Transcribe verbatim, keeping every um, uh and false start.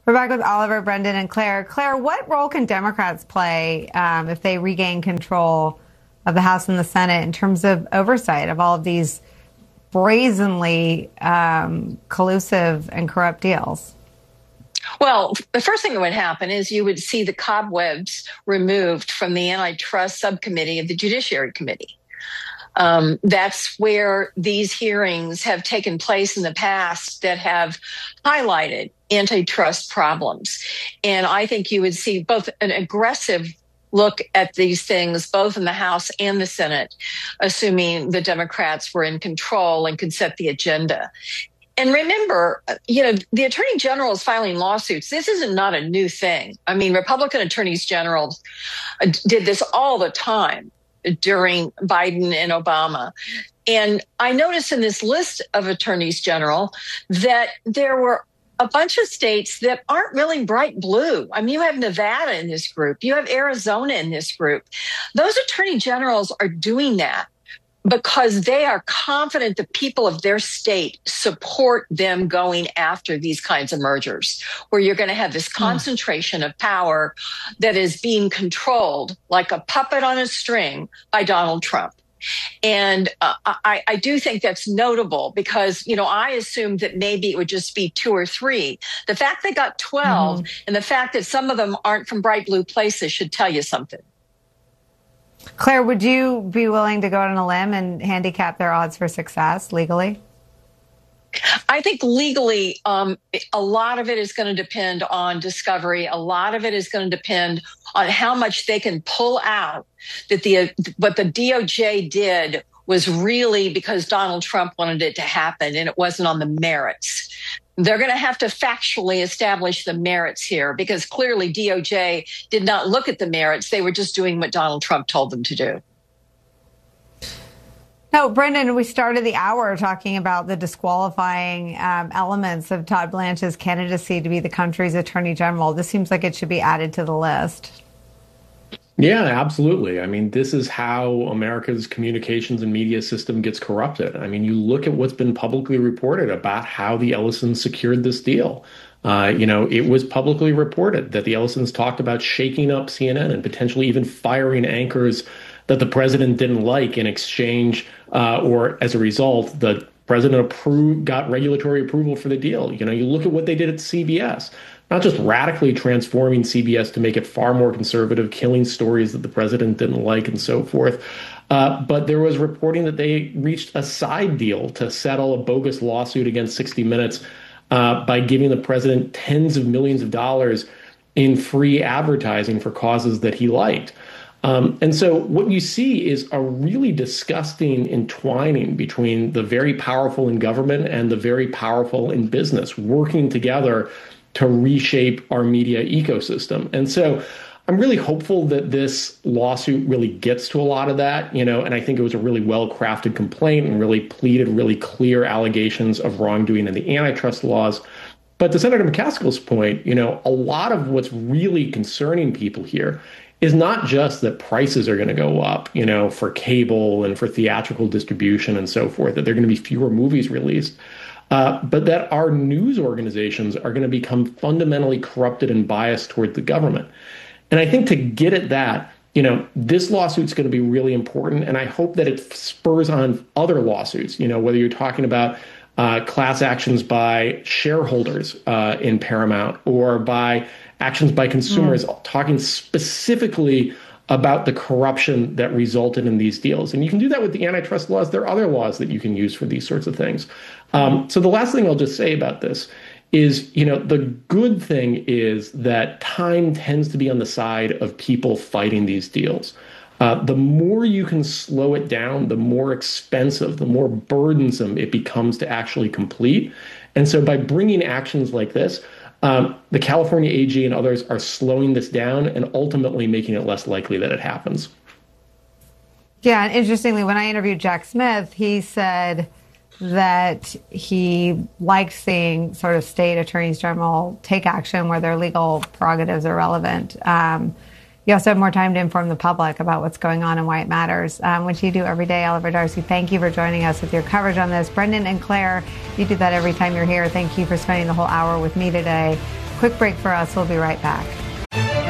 We're back with Oliver, Brendan, and Claire. Claire, what role can Democrats play um, if they regain control of the House and the Senate in terms of oversight of all of these brazenly um, collusive and corrupt deals? Well, the first thing that would happen is you would see the cobwebs removed from the antitrust subcommittee of the Judiciary Committee. Um, that's where these hearings have taken place in the past that have highlighted antitrust problems. And I think you would see both an aggressive look at these things, both in the House and the Senate, assuming the Democrats were in control and could set the agenda. And remember, you know, the attorney general is filing lawsuits. This is not a new thing. I mean, Republican attorneys general did this all the time during Biden and Obama. And I noticed in this list of attorneys general that there were a bunch of states that aren't really bright blue. I mean, you have Nevada in this group. You have Arizona in this group. Those attorney generals are doing that because they are confident the people of their state support them going after these kinds of mergers, where you're going to have this concentration of power that is being controlled like a puppet on a string by Donald Trump. And uh, I, I do think that's notable because, you know, I assumed that maybe it would just be two or three. The fact they got twelve mm-hmm. and the fact that some of them aren't from bright blue places should tell you something. Claire, would you be willing to go out on a limb and handicap their odds for success legally? I think legally, um, a lot of it is going to depend on discovery. A lot of it is going to depend on how much they can pull out that the what the D O J did was really because Donald Trump wanted it to happen and it wasn't on the merits. They're going to have to factually establish the merits here because clearly D O J did not look at the merits. They were just doing what Donald Trump told them to do. No, Brendan, we started the hour talking about the disqualifying um, elements of Todd Blanche's candidacy to be the country's attorney general. This seems like it should be added to the list. Yeah, absolutely. I mean, this is how America's communications and media system gets corrupted. I mean, you look at what's been publicly reported about how the Ellisons secured this deal. Uh, you know, it was publicly reported that the Ellisons talked about shaking up C N N and potentially even firing anchors that the president didn't like in exchange uh, or as a result, the president approved, got regulatory approval for the deal. You know, you look at what they did at C B S. Not just radically transforming C B S to make it far more conservative, killing stories that the president didn't like and so forth. Uh, but there was reporting that they reached a side deal to settle a bogus lawsuit against sixty minutes uh, by giving the president tens of millions of dollars in free advertising for causes that he liked. Um, and so what you see is a really disgusting entwining between the very powerful in government and the very powerful in business working together to reshape our media ecosystem. And so I'm really hopeful that this lawsuit really gets to a lot of that, you know, and I think it was a really well-crafted complaint and really pleaded really clear allegations of wrongdoing in the antitrust laws. But to Senator McCaskill's point, you know, a lot of what's really concerning people here is not just that prices are going to go up, you know, for cable and for theatrical distribution and so forth, that there are going to be fewer movies released. Uh, but that our news organizations are going to become fundamentally corrupted and biased toward the government. And I think to get at that, you know, this lawsuit's going to be really important. And I hope that it spurs on other lawsuits, you know, whether you're talking about uh, class actions by shareholders uh, in Paramount or by actions by consumers, mm. talking specifically about the corruption that resulted in these deals. And you can do that with the antitrust laws. There are other laws that you can use for these sorts of things. Um, so the last thing I'll just say about this is, you know, the good thing is that time tends to be on the side of people fighting these deals. Uh, the more you can slow it down, the more expensive, the more burdensome it becomes to actually complete. And so by bringing actions like this, Um, the California A G and others are slowing this down and ultimately making it less likely that it happens. Yeah, and interestingly, when I interviewed Jack Smith, he said that he likes seeing sort of state attorneys general take action where their legal prerogatives are relevant. Um, you also have more time to inform the public about what's going on and why it matters, um, which you do every day. Oliver Darcy, thank you for joining us with your coverage on this. Brendan and Claire, you do that every time you're here. Thank you for spending the whole hour with me today. quick break for us. We'll be right back.